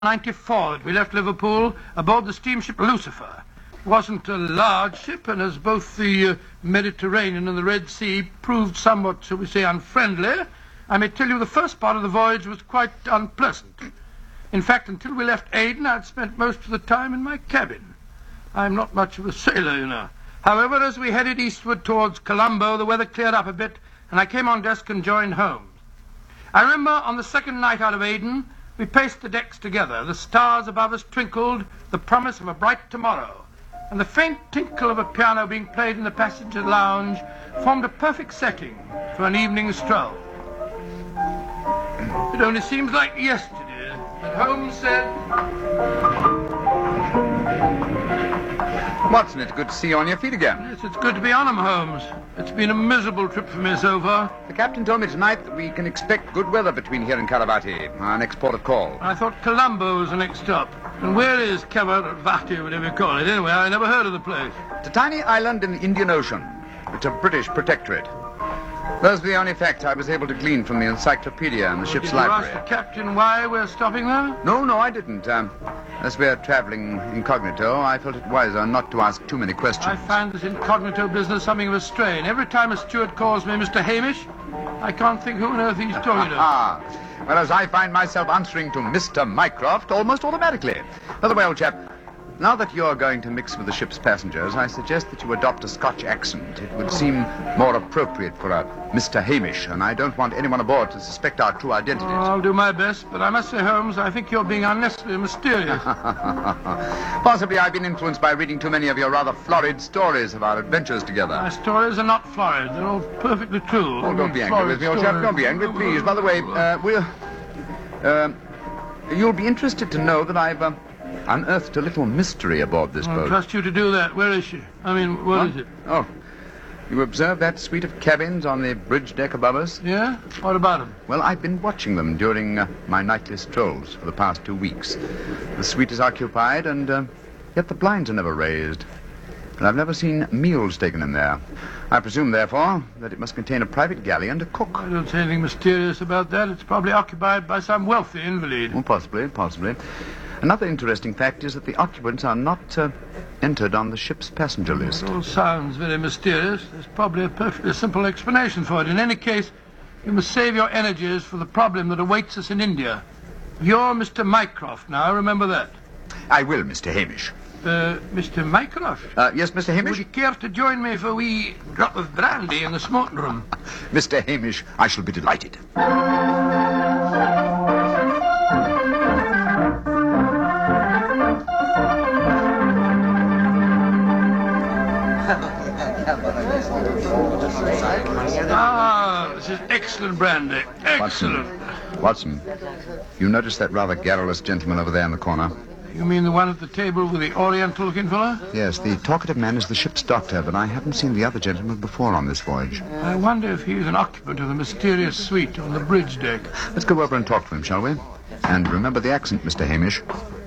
94 that we left Liverpool aboard the steamship Lucifer. It wasn't a large ship, and as both the Mediterranean and the Red Sea proved somewhat, shall we say, unfriendly, I may tell you the first part of the voyage was quite unpleasant. In fact, until we left Aden, I'd spent most of the time in my cabin. I'm not much of a sailor, you know. However, as we headed eastward towards Colombo, the weather cleared up a bit, and I came on deck and joined Holmes. I remember on the second night out of Aden, we paced the decks together. The stars above us twinkled, the promise of a bright tomorrow, and the faint tinkle of a piano being played in the passenger lounge formed a perfect setting for an evening stroll. It only seems like yesterday that Holmes said... Watson, it's good to see you on your feet again. Yes, it's good to be on 'em, Holmes. It's been a miserable trip for me so far. The captain told me tonight that we can expect good weather between here and Caravati, our next port of call. I thought Colombo was the next stop. And where is Caravati, whatever you call it? Anyway, I never heard of the place. It's a tiny island in the Indian Ocean. It's a British protectorate. Those are the only facts I was able to glean from the encyclopedia and the ship's library. Did you ask the captain why we're stopping there? No, I didn't. As we're traveling incognito, I felt it wiser not to ask too many questions. I find this incognito business something of a strain. Every time a steward calls me Mr. Hamish, I can't think who on earth he's talking to. Whereas I find myself answering to Mr. Mycroft almost automatically. By the way, old chap, now that you're going to mix with the ship's passengers, I suggest that you adopt a Scotch accent. It would seem more appropriate for a Mr. Hamish, and I don't want anyone aboard to suspect our true identities. I'll do my best, but I must say, Holmes, I think you're being unnecessarily mysterious. Possibly I've been influenced by reading too many of your rather florid stories of our adventures together. My stories are not florid. They're all perfectly true. Oh, don't be angry with me, old chap. Don't be angry, please. By the way, you'll be interested to know that I've unearthed a little mystery aboard this boat. I trust you to do that. Where is she? I mean, what is it? Oh, you observe that suite of cabins on the bridge deck above us? Yeah? What about them? Well, I've been watching them during my nightly strolls for the past 2 weeks. The suite is occupied, and yet the blinds are never raised. And I've never seen meals taken in there. I presume, therefore, that it must contain a private galley and a cook. I don't see anything mysterious about that. It's probably occupied by some wealthy invalid. Oh, possibly. Another interesting fact is that the occupants are not entered on the ship's passenger list. It all sounds very mysterious. There's probably a perfectly simple explanation for it. In any case, you must save your energies for the problem that awaits us in India. You're Mr. Mycroft now, remember that. I will, Mr. Hamish. Mr. Mycroft? Yes, Mr. Hamish? Would you care to join me for a wee drop of brandy in the smoking room? Mr. Hamish, I shall be delighted. This is excellent brandy. Excellent. Watson, you notice that rather garrulous gentleman over there in the corner? You mean the one at the table with the oriental-looking fellow? Yes, the talkative man is the ship's doctor, but I haven't seen the other gentleman before on this voyage. I wonder if he's an occupant of the mysterious suite on the bridge deck. Let's go over and talk to him, shall we? And remember the accent, Mr. Hamish.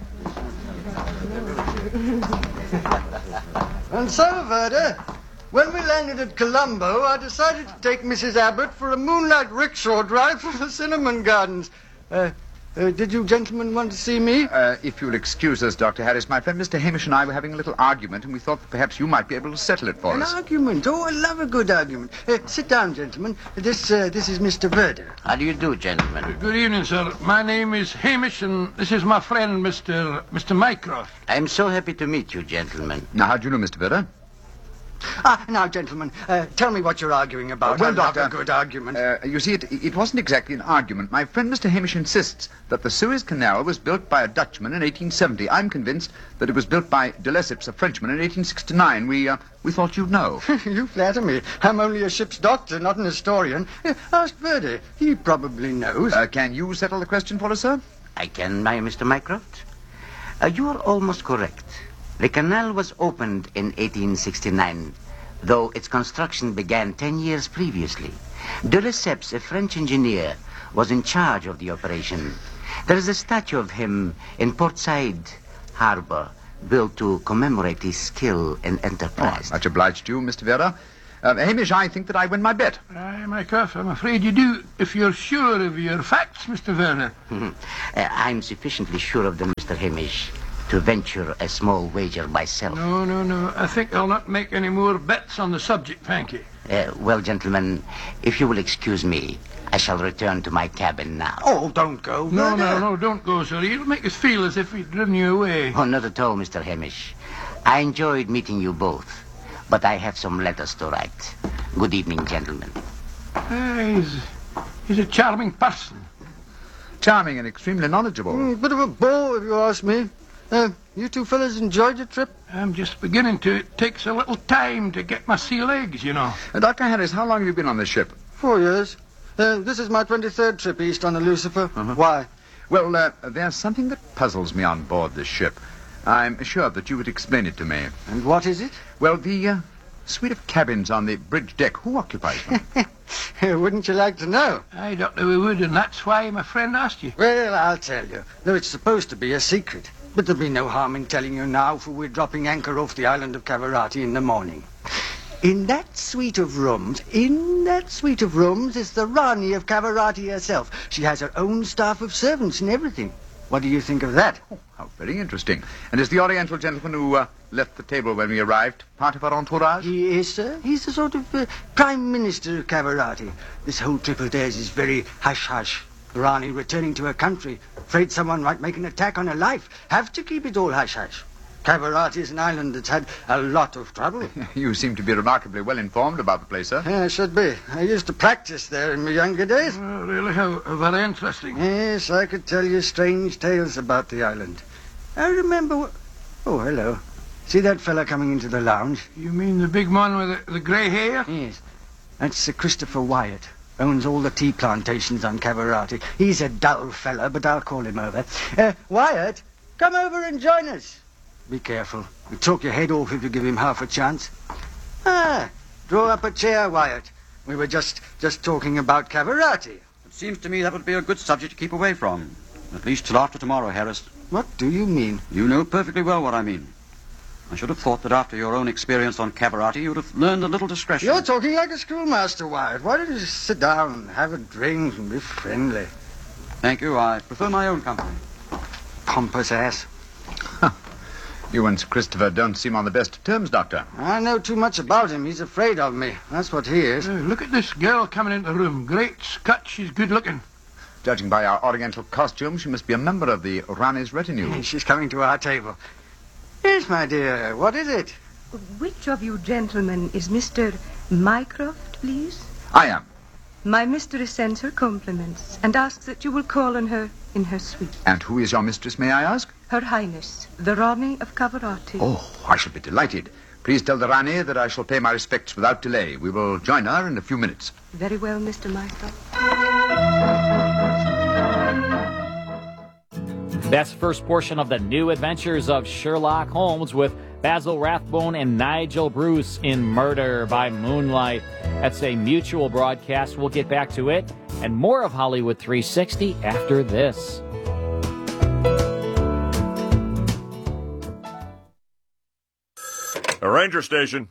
And so, Verda, when we landed at Colombo, I decided to take Mrs. Abbott for a moonlight rickshaw drive through the cinnamon gardens. Did you gentlemen want to see me? If you'll excuse us, Dr. Harris, my friend Mr. Hamish and I were having a little argument, and we thought that perhaps you might be able to settle it for us. An argument? Oh, I love a good argument. Sit down, gentlemen. This is Mr. Verda. How do you do, gentlemen? Good evening, sir. My name is Hamish, and this is my friend, Mr. Mycroft. I'm so happy to meet you, gentlemen. Now, how do you know Mr. Verda? Now, gentlemen, tell me what you're arguing about. Well, I love Doctor, a good argument. You see, it wasn't exactly an argument. My friend Mr. Hamish insists that the Suez Canal was built by a Dutchman in 1870. I'm convinced that it was built by de Lesseps, a Frenchman, in 1869. We thought you'd know. You flatter me. I'm only a ship's doctor, not an historian. Ask Verdi. He probably knows. Can you settle the question for us, sir? I can, Mr. Mycroft. You are almost correct. The canal was opened in 1869, though its construction began 10 years previously. De Lesseps, a French engineer, was in charge of the operation. There is a statue of him in Port Said Harbor, built to commemorate his skill and enterprise. Much obliged to you, Mr. Vera. Hamish, I think that I win my bet. Aye, Mycroft, I'm afraid you do, if you're sure of your facts, Mr. Werner. I'm sufficiently sure of them, Mr. Hamish, to venture a small wager myself. No. I think I'll not make any more bets on the subject, thank you. Well, gentlemen, if you will excuse me, I shall return to my cabin now. Oh, don't go. No, Werner. don't go, sir. It'll make us feel as if we'd driven you away. Oh, not at all, Mr. Hamish. I enjoyed meeting you both, but I have some letters to write. Good evening, gentlemen. He's a charming person. Charming and extremely knowledgeable. Bit of a bore, if you ask me. You two fellas enjoyed your trip? I'm just beginning to. It takes a little time to get my sea legs, you know. Dr. Harris, how long have you been on this ship? 4 years. This is my 23rd trip east on the Lucifer. Why? Well, there's something that puzzles me on board this ship. I'm sure that you would explain it to me. And what is it? Well, the suite of cabins on the bridge deck, who occupies them? Wouldn't you like to know? Aye, Doctor, we would, and that's why my friend asked you. Well, I'll tell you. Though it's supposed to be a secret. But there'll be no harm in telling you now, for we're dropping anchor off the island of Cavarati in the morning. In that suite of rooms is the Rani of Cavarati herself. She has her own staff of servants and everything. What do you think of that? Oh, how very interesting. And is the Oriental gentleman who left the table when we arrived part of our entourage? He is, sir. He's the sort of Prime Minister of Cavarati. This whole trip of theirs is very hush-hush. Rani returning to her country. Afraid someone might make an attack on her life. Have to keep it all hush-hush. Cavarati is an island that's had a lot of trouble. You seem to be remarkably well informed about the place, sir. Yeah, should be. I used to practice there in my younger days. Oh, really? How very interesting. Yes, I could tell you strange tales about the island. I remember... Oh, hello. See that fella coming into the lounge? You mean the big man with the grey hair? Yes. That's Sir Christopher Wyatt. Owns all the tea plantations on Cavarati. He's a dull fella, but I'll call him over. Wyatt, come over and join us. Be careful. He'll talk your head off if you give him half a chance. Draw up a chair, Wyatt. We were just talking about Cavarati. It seems to me that would be a good subject to keep away from. At least till after tomorrow, Harris. What do you mean? You know perfectly well what I mean. I should have thought that after your own experience on Cavarati, you'd have learned a little discretion. You're talking like a schoolmaster, Wyatt. Why don't you just sit down, have a drink, and be friendly? Thank you. I prefer my own company. Pompous ass. You and Sir Christopher don't seem on the best of terms, Doctor. I know too much about him. He's afraid of me. That's what he is. Look at this girl coming into the room. Great Scott, she's good looking. Judging by our Oriental costume, she must be a member of the Rani's retinue. She's coming to our table. Yes, my dear. What is it? Which of you gentlemen is Mr. Mycroft, please? I am. My mistress sends her compliments and asks that you will call on her in her suite. And who is your mistress, may I ask? Her Highness, the Rani of Cavarati. Oh, I shall be delighted. Please tell the Rani that I shall pay my respects without delay. We will join her in a few minutes. Very well, Mr. Mycroft. That's the first portion of the New Adventures of Sherlock Holmes with Basil Rathbone and Nigel Bruce in Murder by Moonlight. That's a mutual broadcast. We'll get back to it and more of Hollywood 360 after this. A ranger station.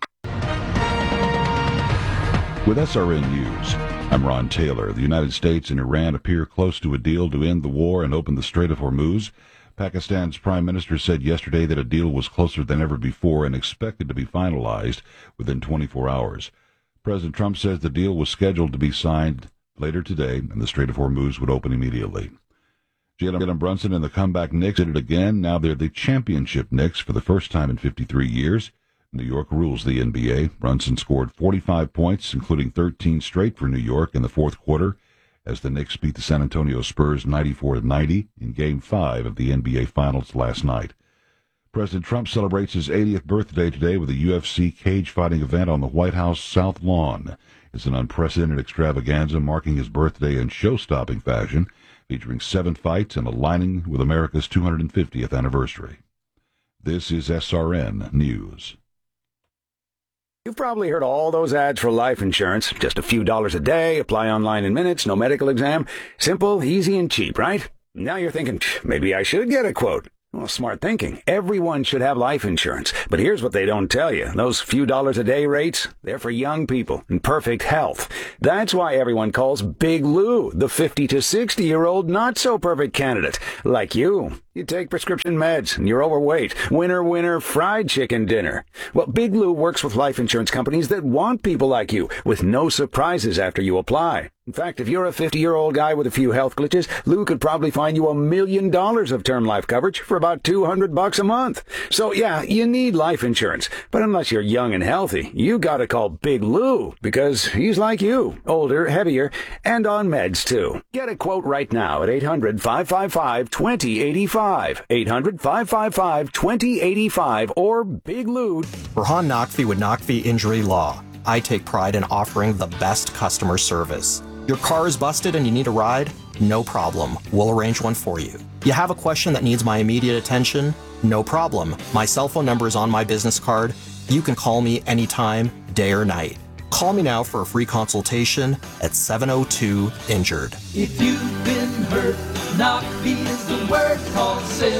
With SRN News, I'm Ron Taylor. The United States and Iran appear close to a deal to end the war and open the Strait of Hormuz. Pakistan's prime minister said yesterday that a deal was closer than ever before and expected to be finalized within 24 hours. President Trump says the deal was scheduled to be signed later today and the Strait of Hormuz would open immediately. Jalen Brunson and the comeback Knicks did it again. Now they're the championship Knicks for the first time in 53 years. New York rules the NBA. Brunson scored 45 points, including 13 straight for New York in the fourth quarter, as the Knicks beat the San Antonio Spurs 94-90 in Game 5 of the NBA Finals last night. President Trump celebrates his 80th birthday today with a UFC cage fighting event on the White House South Lawn. It's an unprecedented extravaganza marking his birthday in show-stopping fashion, featuring 7 fights and aligning with America's 250th anniversary. This is SRN News. You've probably heard all those ads for life insurance. Just a few dollars a day, apply online in minutes, no medical exam. Simple, easy, and cheap, right? Now you're thinking, maybe I should get a quote. Well, smart thinking. Everyone should have life insurance. But here's what they don't tell you. Those few dollars a day rates, they're for young people in perfect health. That's why everyone calls Big Lou the 50 to 60-year-old not-so-perfect candidate. Like you. You take prescription meds and you're overweight. Winner, winner, fried chicken dinner. Well, Big Lou works with life insurance companies that want people like you with no surprises after you apply. In fact, if you're a 50-year-old guy with a few health glitches, Lou could probably find you $1 million of term life coverage for about $200 a month. So yeah, you need life insurance. But unless you're young and healthy, you gotta call Big Lou because he's like you, older, heavier, and on meds too. Get a quote right now at 800-555-2085. 800-555-2085 or Big Lou. Burhan Naqvi with Naqvi Injury Law. I take pride in offering the best customer service. Your car is busted and you need a ride? No problem. We'll arrange one for you. You have a question that needs my immediate attention? No problem. My cell phone number is on my business card. You can call me anytime, day or night. Call me now for a free consultation at 702-INJURED. If you've been hurt, Naqvi is the word. Call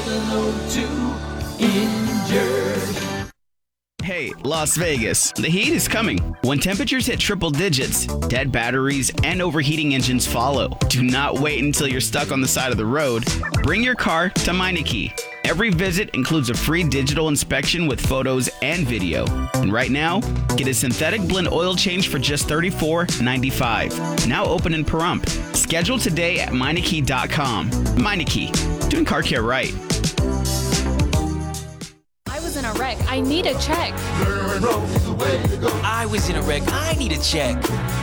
702-INJURED. Hey, Las Vegas, the heat is coming. When temperatures hit triple digits, dead batteries and overheating engines follow. Do not wait until you're stuck on the side of the road. Bring your car to Meineke. Every visit includes a free digital inspection with photos and video. And right now, get a synthetic blend oil change for just $34.95. Now open in Pahrump. Schedule today at Meineke.com. Meineke, doing car care right. I was in a wreck. I need a check. I was in a wreck. I need a check.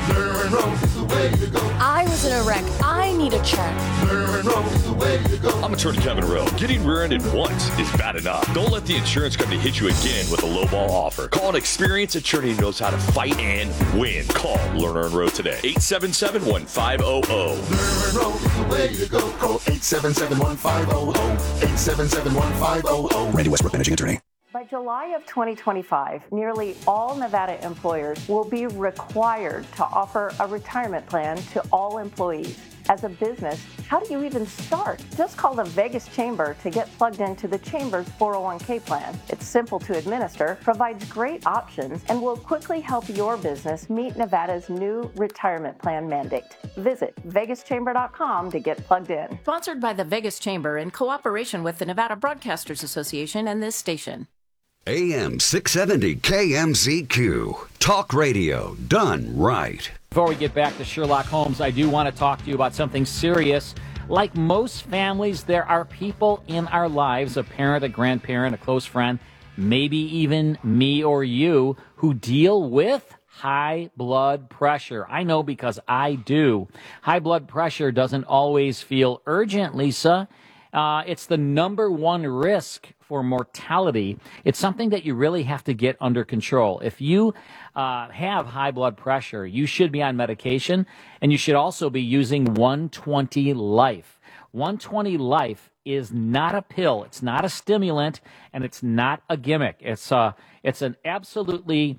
I was in a wreck. I need a check. I'm attorney Kevin Rowe. Getting rear-ended once is bad enough. Don't let the insurance company hit you again with a lowball offer. Call an experienced attorney who knows how to fight and win. Call Lerner and Rowe today. 877-1500. Lerner and Rowe is the way to go. Call 877-1500. 877-1500. Randy Westbrook, managing attorney. By July of 2025, nearly all Nevada employers will be required to offer a retirement plan to all employees. As a business, how do you even start? Just call the Vegas Chamber to get plugged into the Chamber's 401k plan. It's simple to administer, provides great options, and will quickly help your business meet Nevada's new retirement plan mandate. Visit vegaschamber.com to get plugged in. Sponsored by the Vegas Chamber in cooperation with the Nevada Broadcasters Association and this station. AM 670 KMZQ. Talk radio done right. Before we get back to Sherlock Holmes, I do want to talk to you about something serious. Like most families, there are people in our lives, a parent, a grandparent, a close friend, maybe even me or you, who deal with high blood pressure. I know because I do. High blood pressure doesn't always feel urgent, Lisa. It's the number one risk for mortality. It's something that you really have to get under control. If you have high blood pressure, you should be on medication, and you should also be using 120 Life. 120 Life is not a pill, it's not a stimulant, and it's not a gimmick. It's just an absolutely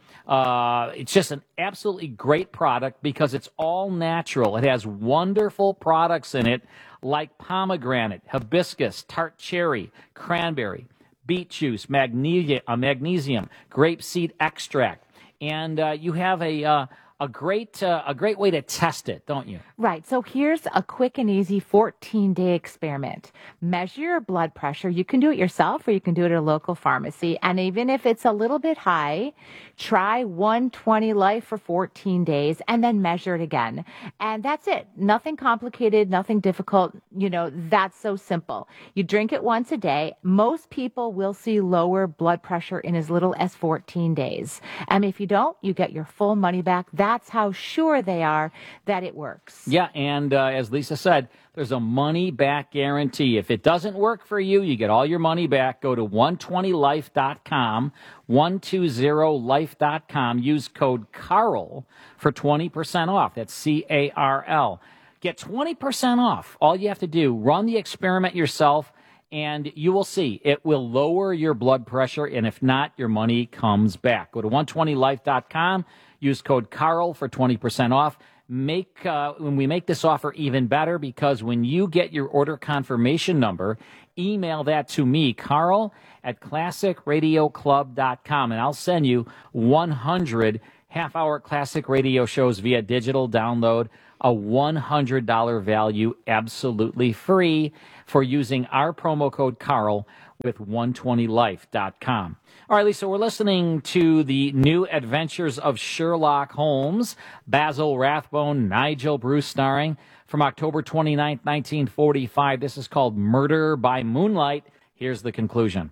great product because it's all natural. It has wonderful products in it like pomegranate, hibiscus, tart cherry, cranberry, beet juice, magnesium, grapeseed extract, and you have a great way to test it, don't you? Right. So here's a quick and easy 14-day experiment. Measure your blood pressure. You can do it yourself or you can do it at a local pharmacy. And even if it's a little bit high, try 120 Life for 14 days and then measure it again. And that's it. Nothing complicated, nothing difficult. You know, that's so simple. You drink it once a day. Most people will see lower blood pressure in as little as 14 days. And if you don't, you get your full money back. That's how sure they are that it works. Yeah, and as Lisa said, there's a money-back guarantee. If it doesn't work for you, you get all your money back. Go to 120life.com, 120life.com. Use code CARL for 20% off. That's CARL. Get 20% off. All you have to do, run the experiment yourself, and you will see it will lower your blood pressure, and if not, your money comes back. Go to 120life.com. Use code CARL for 20% off. when we make this offer even better, because when you get your order confirmation number, email that to me, Carl at classicradioclub.com, and I'll send you 100 half-hour classic radio shows via digital download, a $100 value, absolutely free, for using our promo code Carl with 120life.com. All right, Lisa, we're listening to the new adventures of Sherlock Holmes, Basil Rathbone, Nigel Bruce starring, from October 29th, 1945. This is called Murder by Moonlight. Here's the conclusion.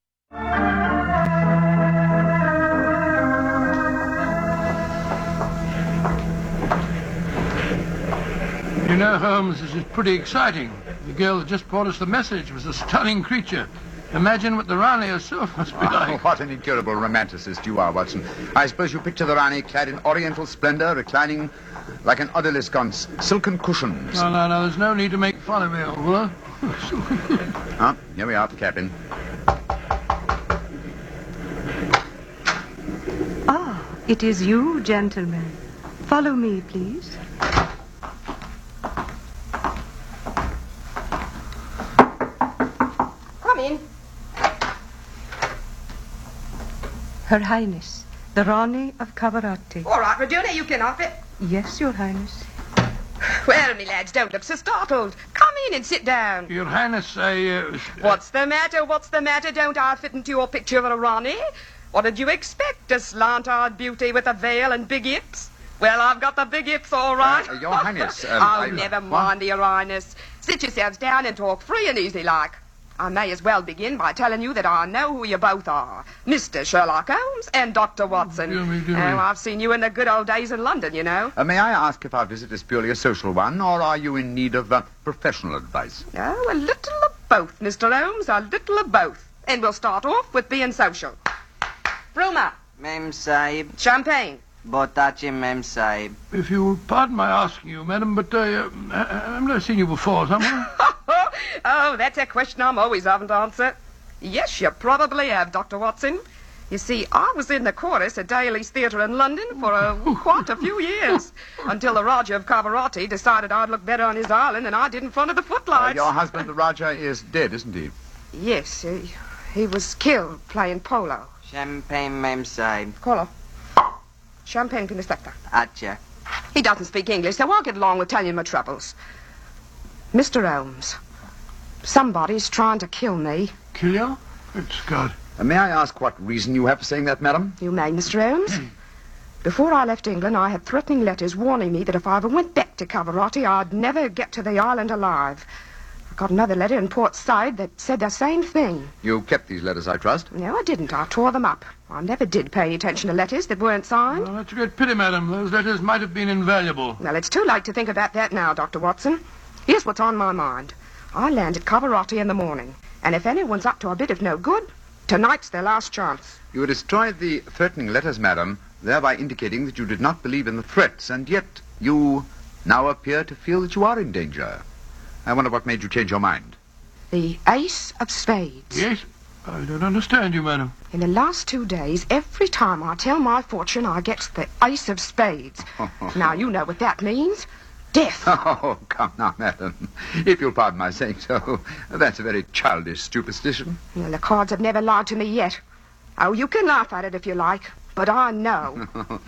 You know, Holmes, this is pretty exciting. The girl that just brought us the message was a stunning creature. Imagine what the Rani herself must be like. What an incurable romanticist you are, Watson. I suppose you picture the Rani clad in oriental splendor, reclining like an odalisque on silken cushions. No, there's no need to make fun of me, old fellow. Here we are at the cabin. Ah, it is you, gentlemen. Follow me, please. Come in. Her Highness, the Rani of Cavarati. All right, Regina, you can off it. Yes, Your Highness. Well, me lads, don't look so startled. Come in and sit down. Your Highness, What's the matter? What's the matter? Don't I fit into your picture of a Rani? What did you expect? A slant-eyed beauty with a veil and big hips? Well, I've got the big hips, all right. Your Highness... never mind, Your Highness. Sit yourselves down and talk free and easy like. I may as well begin by telling you that I know who you both are. Mr. Sherlock Holmes and Dr. Watson. Do me. I've seen you in the good old days in London, you know. May I ask if our visit is purely a social one, or are you in need of professional advice? Oh, a little of both, Mr. Holmes, a little of both. And we'll start off with being social. Bruma. Mem Sahib. Champagne. Botachi, Mem Sahib. If you pardon my asking you, madam, but I've never seen you before, somewhere. Oh, that's a question I'm always having to answer. Yes, you probably have, Dr. Watson. You see, I was in the chorus at Daly's Theatre in London for quite a few years, until the Raja of Cavarati decided I'd look better on his island than I did in front of the footlights. Your husband, the Raja, is dead, isn't he? Yes, he was killed playing polo. Champagne, Mem Sahib. Colo. Champagne for Inspector. Acha. He doesn't speak English, so I'll get along with telling you my troubles. Mr. Holmes, somebody's trying to kill me. Kill you? Good God. May I ask what reason you have for saying that, madam? You may, Mr. Holmes. Before I left England, I had threatening letters warning me that if I ever went back to Cavarati, I'd never get to the island alive. I got another letter in Port Said that said the same thing. You kept these letters, I trust? No, I didn't. I tore them up. I never did pay attention to letters that weren't signed. Oh, that's a great pity, madam. Those letters might have been invaluable. Well, it's too late to think about that now, Dr. Watson. Here's what's on my mind. I land at Cavarati in the morning, and if anyone's up to a bit of no good, tonight's their last chance. You destroyed the threatening letters, madam, thereby indicating that you did not believe in the threats, and yet you now appear to feel that you are in danger. I wonder what made you change your mind. The Ace of Spades. Yes? I don't understand you, madam. In the last 2 days, every time I tell my fortune, I get the Ace of Spades. Now, you know what that means. Death. Oh, come now, madam. If you'll pardon my saying so, that's a very childish superstition. Well, the cards have never lied to me yet. Oh, you can laugh at it if you like, but I know.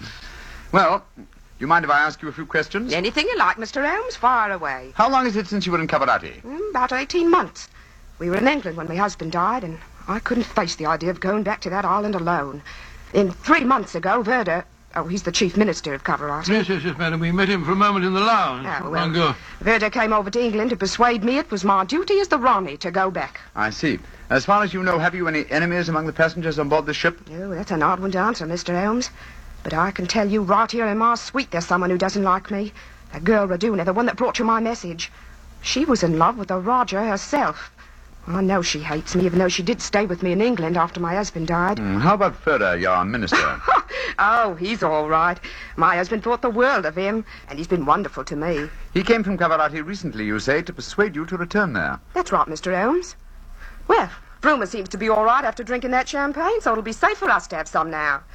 Well, do you mind if I ask you a few questions? Anything you like, Mr. Holmes, fire away. How long is it since you were in Cavarati? About 18 months. We were in England when my husband died, and I couldn't face the idea of going back to that island alone. Then 3 months ago, Verda... Oh, he's the chief minister of Cavarati. Yes, madam. We met him for a moment in the lounge. Oh, well, Verda came over to England to persuade me it was my duty as the Rani to go back. I see. As far as you know, have you any enemies among the passengers on board the ship? Oh, that's an odd one to answer, Mr. Holmes. But I can tell you right here in my suite there's someone who doesn't like me. That girl Raduna, the one that brought you my message. She was in love with the Raja herself. I know she hates me, even though she did stay with me in England after my husband died. How about Ferda, your minister? Oh, he's all right. My husband thought the world of him, and he's been wonderful to me. He came from Cavarati recently, you say, to persuade you to return there. That's right, Mr. Holmes. Well, Bruma seems to be all right after drinking that champagne, so it'll be safe for us to have some now.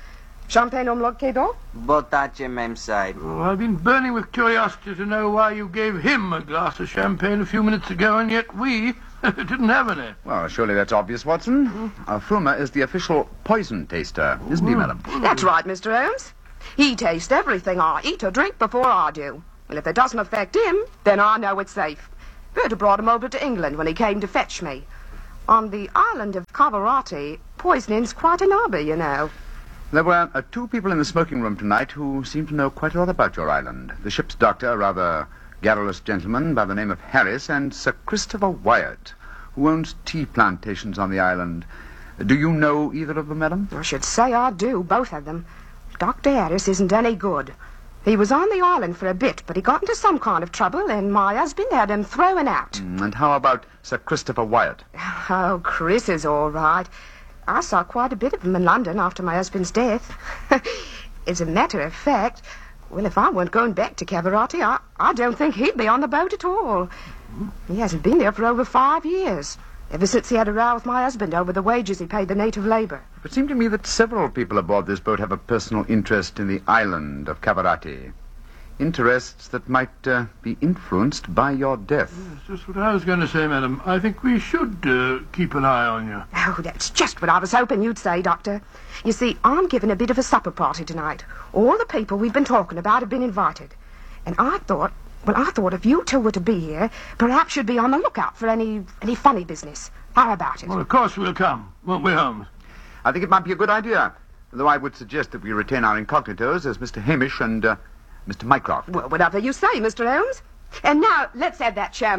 Champagne umlok kedo? Botache, Mem Sahib. Oh, I've been burning with curiosity to know why you gave him a glass of champagne a few minutes ago, and yet we didn't have any. Well, surely that's obvious, Watson. Fulmer is the official poison taster, isn't he, madam? That's right, Mr. Holmes. He tastes everything I eat or drink before I do. And if it doesn't affect him, then I know it's safe. Berta brought him over to England when he came to fetch me. On the island of Cavarati, poisoning's quite an hobby, you know. There were 2 people in the smoking room tonight who seemed to know quite a lot about your island. The ship's doctor, a rather garrulous gentleman by the name of Harris, and Sir Christopher Wyatt, who owns tea plantations on the island. Do you know either of them, madam? I should say I do, both of them. Dr. Harris isn't any good. He was on the island for a bit, but he got into some kind of trouble, and my husband had him thrown out. And how about Sir Christopher Wyatt? Oh, Chris is all right. I saw quite a bit of him in London after my husband's death. As a matter of fact, well, if I weren't going back to Cavarati, I don't think he'd be on the boat at all. He hasn't been there for over 5 years, ever since he had a row with my husband over the wages he paid the native labour. It seemed to me that several people aboard this boat have a personal interest in the island of Cavarati. Interests that might be influenced by your death. That's just what I was going to say, madam. I think we should keep an eye on you. Oh, that's just what I was hoping you'd say, Doctor. You see, I'm giving a bit of a supper party tonight. All the people we've been talking about have been invited. And I thought if you two were to be here, perhaps you'd be on the lookout for any funny business. How about it? Well, of course we'll come, won't we, Holmes? I think it might be a good idea, though I would suggest that we retain our incognitos as Mr. Hamish and Mr. Mycroft. Well, whatever you say, Mr. Holmes. And now, let's have that champagne.